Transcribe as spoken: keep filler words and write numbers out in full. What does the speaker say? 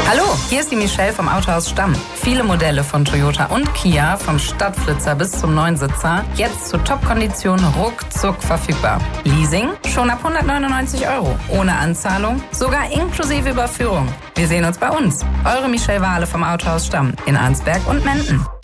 Hallo, hier ist die Michelle vom Autohaus Stamm. Viele Modelle von Toyota und Kia, vom Stadtflitzer bis zum Neunsitzer, jetzt zu Top-Konditionen ruckzuck verfügbar. Leasing schon ab hundertneunundneunzig Euro, ohne Anzahlung, sogar inklusive Überführung. Wir sehen uns bei uns. Eure Michelle Wahle vom Autohaus Stamm in Arnsberg und Menden.